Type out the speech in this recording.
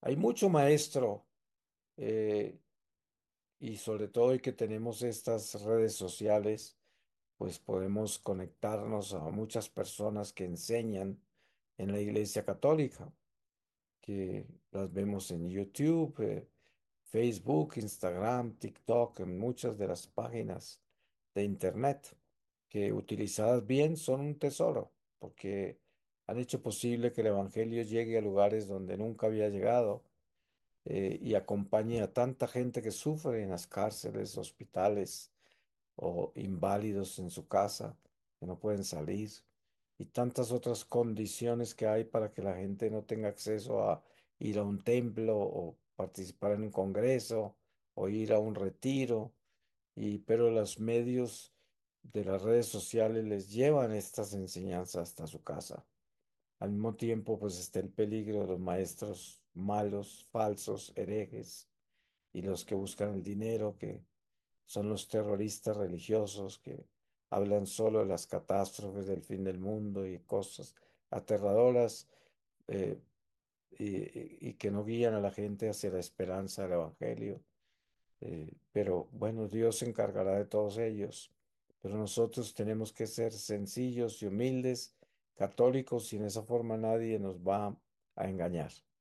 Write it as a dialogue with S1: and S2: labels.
S1: Hay mucho maestro, eh, y sobre todo hoy que tenemos estas redes sociales, pues podemos conectarnos a muchas personas que enseñan en la Iglesia Católica, que las vemos en YouTube, Facebook, Instagram, TikTok, en muchas de las páginas de Internet, que utilizadas bien son un tesoro, porque han hecho posible que el Evangelio llegue a lugares donde nunca había llegado, y acompañe a tanta gente que sufre en las cárceles, hospitales o inválidos en su casa, que no pueden salir, y tantas otras condiciones que hay para que la gente no tenga acceso a ir a un templo o participar en un congreso o ir a un retiro, pero los medios de las redes sociales les llevan estas enseñanzas hasta su casa. Al mismo tiempo, pues está el peligro de los maestros malos, falsos, herejes y los que buscan el dinero, que son los terroristas religiosos que hablan solo de las catástrofes del fin del mundo y cosas aterradoras, eh, y que no guían a la gente hacia la esperanza del Evangelio. Pero bueno, Dios se encargará de todos ellos. Pero nosotros tenemos que ser sencillos y humildes, católicos, y en esa forma nadie nos va a engañar.